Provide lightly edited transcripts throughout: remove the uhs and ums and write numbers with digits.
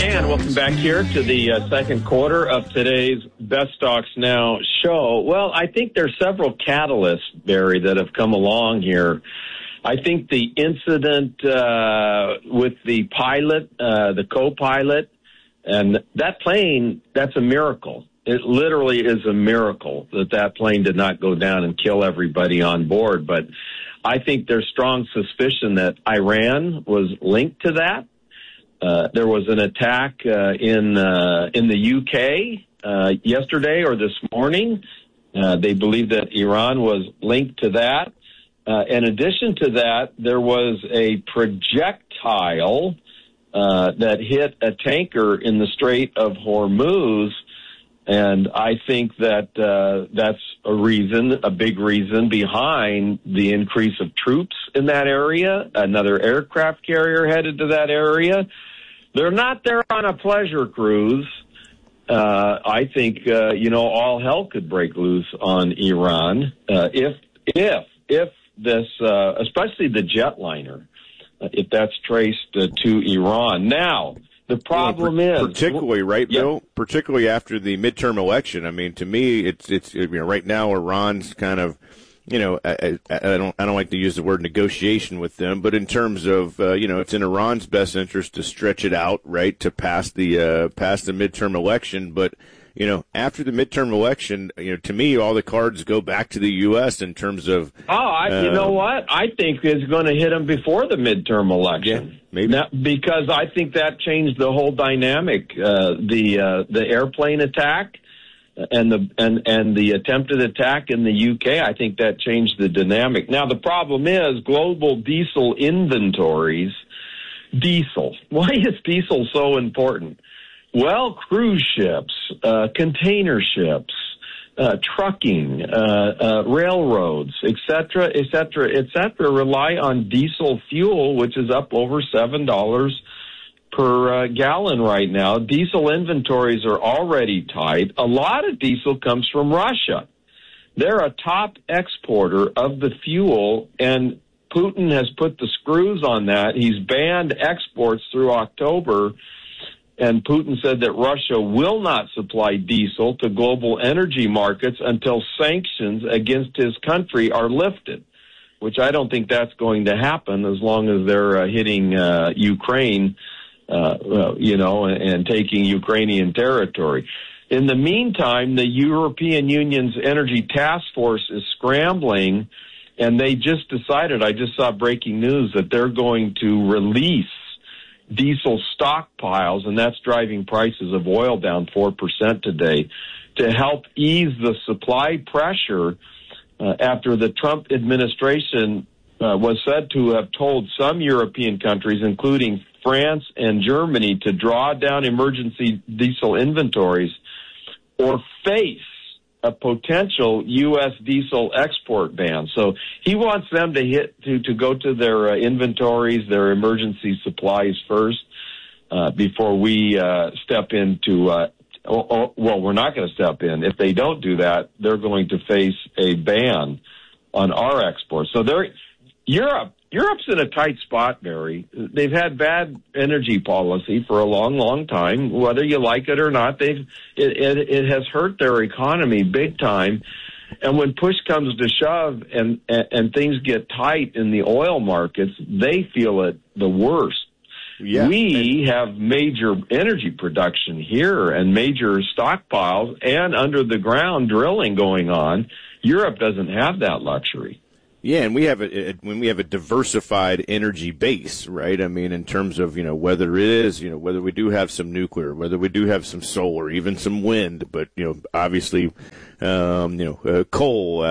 And welcome back here to the second quarter of today's Best Stocks Now show. Well, I think there's several catalysts, Barry, that have come along here. I think the incident with the pilot, the co-pilot, and that plane, that's a miracle. It literally is a miracle that plane did not go down and kill everybody on board. But I think there's strong suspicion that Iran was linked to that. There was an attack in the UK yesterday or this morning. They believe that Iran was linked to that. In addition to that, there was a projectile that hit a tanker in the Strait of Hormuz, and I think that that's a big reason behind the increase of troops in that area. Another aircraft carrier headed to that area. They're not there on a pleasure cruise. I think, all hell could break loose on Iran if this, especially the jetliner, if that's traced to Iran. Now, the problem is... Particularly, right, Bill? Yeah. Particularly after the midterm election. I mean, to me, it's right now Iran's kind of... I don't like to use the word negotiation with them, but in terms of, it's in Iran's best interest to stretch it out, right, to pass the midterm election. But, after the midterm election, to me, all the cards go back to the U.S. in terms of. You know what? I think it's going to hit them before the midterm election. Yeah, maybe. Now, because I think that changed the whole dynamic. The airplane attack. And the attempted attack in the UK, I think that changed the dynamic. Now, the problem is global diesel inventories. Diesel. Why is diesel so important? Well, cruise ships, container ships, trucking, railroads, et cetera, rely on diesel fuel, which is up over $7 per gallon right now. Diesel inventories are already tight. A lot of diesel comes from Russia. They're a top exporter of the fuel, and Putin has put the screws on that. He's banned exports through October, and Putin said that Russia will not supply diesel to global energy markets until sanctions against his country are lifted, which I don't think that's going to happen as long as they're hitting Ukraine and taking Ukrainian territory. In the meantime, the European Union's Energy Task Force is scrambling, and they just decided, I just saw breaking news, that they're going to release diesel stockpiles, and that's driving prices of oil down 4% today, to help ease the supply pressure after the Trump administration was said to have told some European countries, including France and Germany, to draw down emergency diesel inventories or face a potential U.S. diesel export ban. So he wants them to go to their inventories, their emergency supplies first, before we step into. We're not going to step in. If they don't do that, they're going to face a ban on our exports. So Europe's in a tight spot, Barry. They've had bad energy policy for a long, long time. Whether you like it or not, it has hurt their economy big time. And when push comes to shove and things get tight in the oil markets, they feel it the worst. Yeah. We have major energy production here and major stockpiles and under the ground drilling going on. Europe doesn't have that luxury. Yeah, and we have a diversified energy base, right? I mean, in terms of, whether it is, whether we do have some nuclear, whether we do have some solar, even some wind, but, obviously, coal,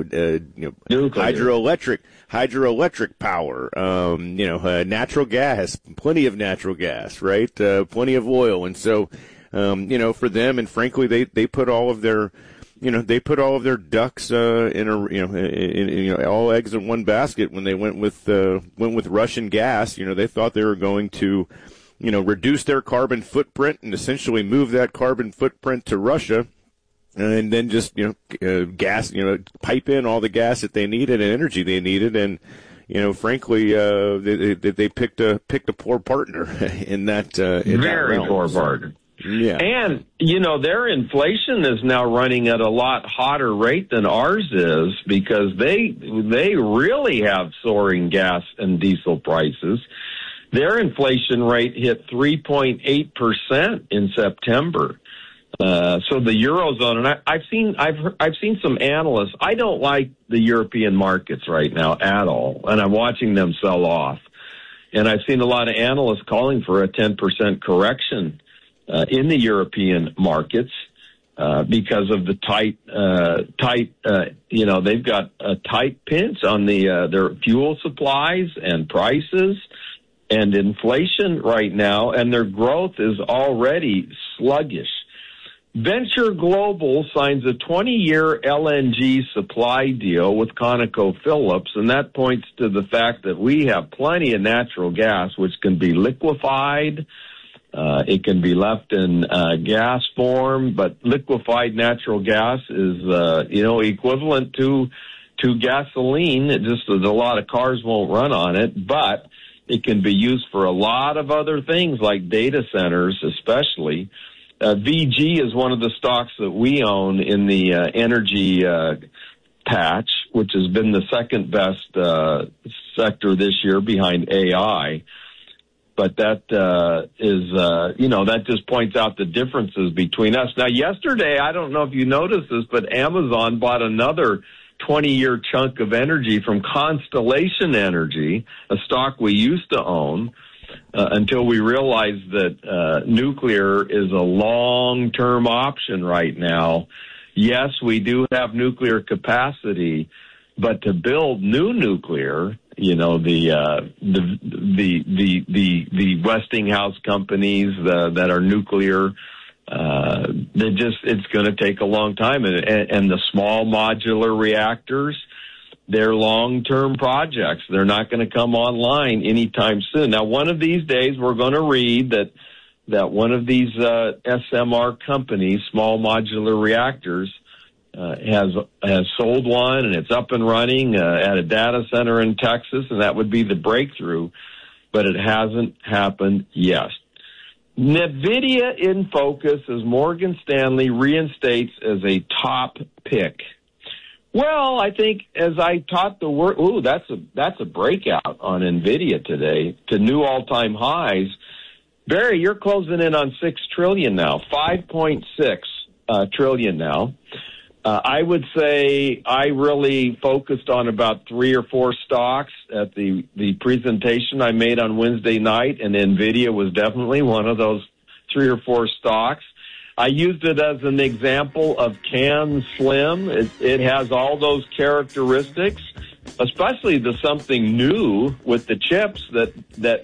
hydroelectric power, natural gas, plenty of natural gas, right? Plenty of oil. And so, for them, and frankly, they put all of their, they put all of their ducks in all eggs in one basket when they went with Russian gas. They thought they were going to, reduce their carbon footprint and essentially move that carbon footprint to Russia, and then just gas, pipe in all the gas that they needed and energy they needed, and frankly, they picked a poor partner in that. Very poor partner. Yeah. And, their inflation is now running at a lot hotter rate than ours is because they really have soaring gas and diesel prices. Their inflation rate hit 3.8% in September. So the Eurozone, and I've seen some analysts. I don't like the European markets right now at all, and I'm watching them sell off. And I've seen a lot of analysts calling for a 10% correction in the European markets because of the tight. They've got a tight pinch on their fuel supplies and prices and inflation right now, and their growth is already sluggish. Venture Global signs a 20-year LNG supply deal with ConocoPhillips, and that points to the fact that we have plenty of natural gas, which can be liquefied. It can be left in gas form, but liquefied natural gas is, equivalent to gasoline. It just a lot of cars won't run on it, but it can be used for a lot of other things like data centers, especially. VG is one of the stocks that we own in the energy patch, which has been the second best sector this year behind AI. But that that just points out the differences between us. Now, yesterday, I don't know if you noticed this, but Amazon bought another 20-year chunk of energy from Constellation Energy, a stock we used to own, until we realized that nuclear is a long-term option right now. Yes, we do have nuclear capacity, but to build new nuclear, the Westinghouse companies that are nuclear, it's going to take a long time, and the small modular reactors, they're long-term projects. They're not going to come online anytime soon. Now, one of these days, we're going to read that one of these SMR companies, small modular reactors, has sold one, and it's up and running at a data center in Texas, and that would be the breakthrough. But it hasn't happened yet. NVIDIA in focus as Morgan Stanley reinstates as a top pick. Well, I think as I taught the word, that's a breakout on NVIDIA today to new all-time highs. Barry, you're closing in on $6 trillion now, 5.6 trillion now. I would say I really focused on about 3 or 4 stocks at the presentation I made on Wednesday night, and NVIDIA was definitely one of those 3 or 4 stocks. I used it as an example of Can Slim. It has all those characteristics, especially the something new with the chips that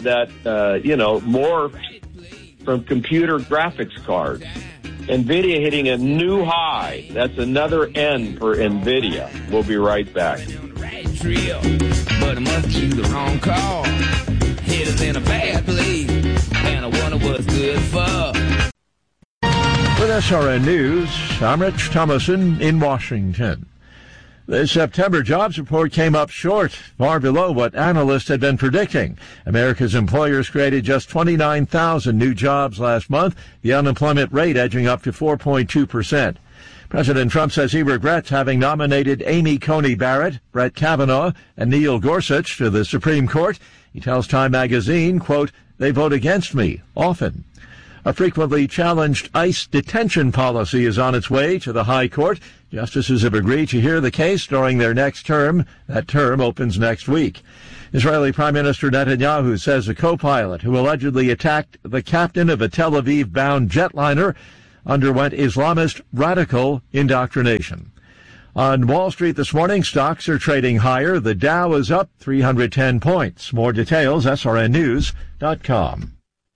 morphed from computer graphics cards. NVIDIA hitting a new high. That's another N for NVIDIA. We'll be right back. But I must use the wrong call. Hit us in a bad place, and I wonder what's good for. With SRN News, I'm Rich Thomason in Washington. The September jobs report came up short, far below what analysts had been predicting. America's employers created just 29,000 new jobs last month, the unemployment rate edging up to 4.2%. President Trump says he regrets having nominated Amy Coney Barrett, Brett Kavanaugh, and Neil Gorsuch to the Supreme Court. He tells Time magazine, quote, "They vote against me, often." A frequently challenged ICE detention policy is on its way to the High Court. Justices have agreed to hear the case during their next term. That term opens next week. Israeli Prime Minister Netanyahu says a co-pilot who allegedly attacked the captain of a Tel Aviv-bound jetliner underwent Islamist radical indoctrination. On Wall Street this morning, stocks are trading higher. The Dow is up 310 points. More details, srnnews.com.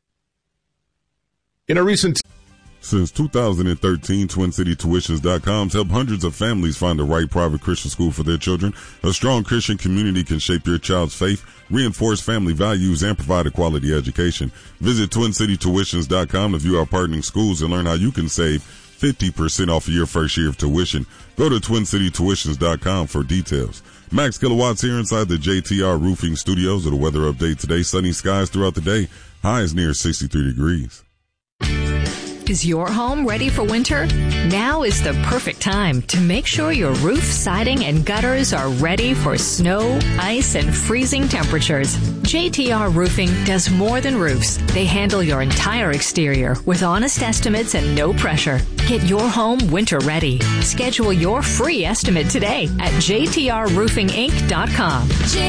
In a recent Since 2013, TwinCityTuitions.com's helped hundreds of families find the right private Christian school for their children. A strong Christian community can shape your child's faith, reinforce family values, and provide a quality education. Visit TwinCityTuitions.com to view our partnering schools and learn how you can save 50% off of your first year of tuition. Go to TwinCityTuitions.com for details. Max Kilowatts here inside the JTR Roofing Studios with a weather update today. Sunny skies throughout the day. Highs near 63 degrees. Is your home ready for winter? Now is the perfect time to make sure your roof, siding, and gutters are ready for snow, ice, and freezing temperatures. JTR Roofing does more than roofs. They handle your entire exterior with honest estimates and no pressure. Get your home winter ready. Schedule your free estimate today at jtrroofinginc.com.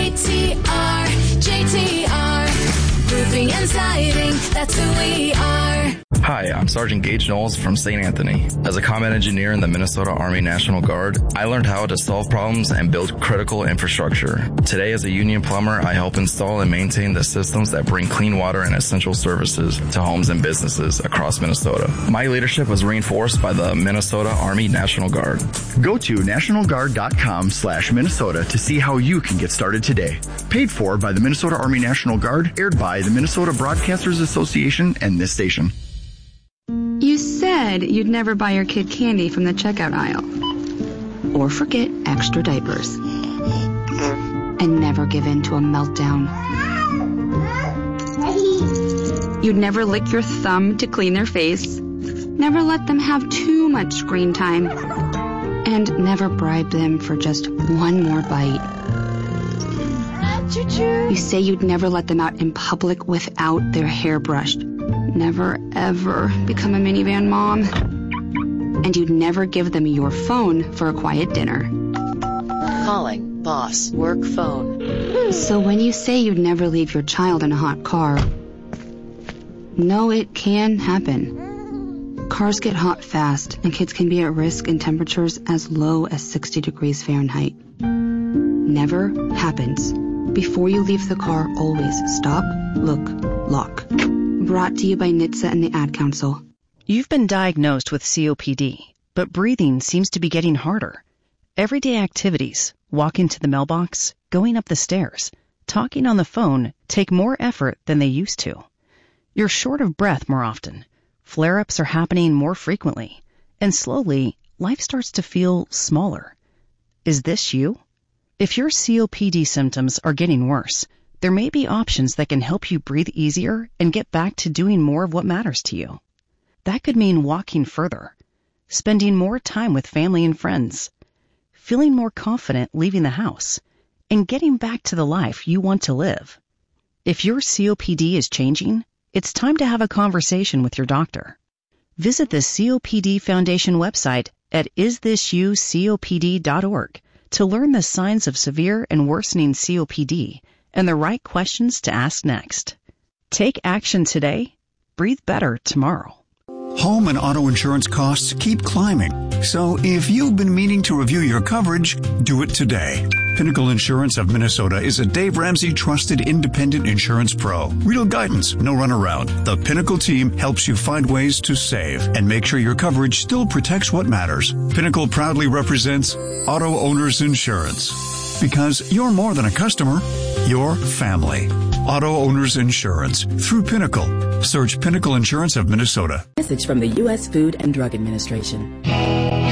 JTR, Roofing and Siding, that's who we are. Hi, I'm Sergeant Gage Knowles from St. Anthony. As a combat engineer in the Minnesota Army National Guard, I learned how to solve problems and build critical infrastructure. Today, as a union plumber, I help install and maintain the systems that bring clean water and essential services to homes and businesses across Minnesota. My leadership was reinforced by the Minnesota Army National Guard. Go to nationalguard.com/Minnesota to see how you can get started today. Paid for by the Minnesota Army National Guard, aired by the Minnesota Broadcasters Association and this station. You said you'd never buy your kid candy from the checkout aisle. Or forget extra diapers. And never give in to a meltdown. You'd never lick your thumb to clean their face. Never let them have too much screen time. And never bribe them for just one more bite. You say you'd never let them out in public without their hair brushed. Never, ever become a minivan mom. And you'd never give them your phone for a quiet dinner. Calling boss work phone. So when you say you'd never leave your child in a hot car, no, it can happen. Cars get hot fast, and kids can be at risk in temperatures as low as 60 degrees Fahrenheit. Never happens. Before you leave the car, always stop, look, lock. Brought to you by NHTSA and the Ad Council. You've been diagnosed with COPD, but breathing seems to be getting harder. Everyday activities, walking to the mailbox, going up the stairs, talking on the phone take more effort than they used to. You're short of breath more often. Flare-ups are happening more frequently. And slowly, life starts to feel smaller. Is this you? If your COPD symptoms are getting worse, there may be options that can help you breathe easier and get back to doing more of what matters to you. That could mean walking further, spending more time with family and friends, feeling more confident leaving the house, and getting back to the life you want to live. If your COPD is changing, it's time to have a conversation with your doctor. Visit the COPD Foundation website at isthisyoucopd.org to learn the signs of severe and worsening COPD and the right questions to ask next. Take action today. Breathe better tomorrow. Home and auto insurance costs keep climbing. So if you've been meaning to review your coverage, do it today. Pinnacle Insurance of Minnesota is a Dave Ramsey trusted independent insurance pro. Real guidance, no runaround. The Pinnacle team helps you find ways to save and make sure your coverage still protects what matters. Pinnacle proudly represents Auto Owners Insurance. Because you're more than a customer, you're family. Auto Owners Insurance through Pinnacle. Search Pinnacle Insurance of Minnesota. Message from the U.S. Food and Drug Administration.